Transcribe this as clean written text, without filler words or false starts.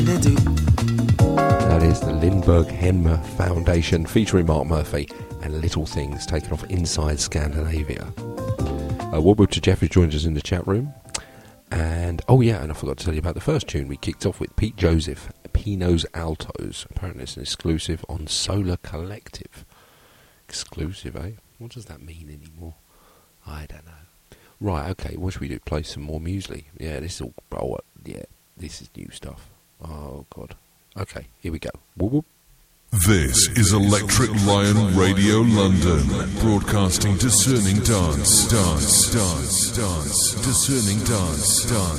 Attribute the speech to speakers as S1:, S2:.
S1: That is the Lindbergh Henmer Foundation featuring Mark Murphy and Little Things taken off Inside Scandinavia. Woodward to Jeff who's joined us in the chat room. And, oh yeah, and I forgot to tell you about the first tune. We kicked off with Pete Joseph, Pinos Altos. Apparently it's an exclusive on Solar Collective. Exclusive, eh? What does that mean anymore? I don't know. Right, okay, what should we do? Play some more muesli? Yeah, this is all... Oh, yeah, this is new stuff. Oh, God. Okay, here we go. Whoop, whoop.
S2: This is Electric Lion Radio London, broadcasting discerning dance, discerning dance.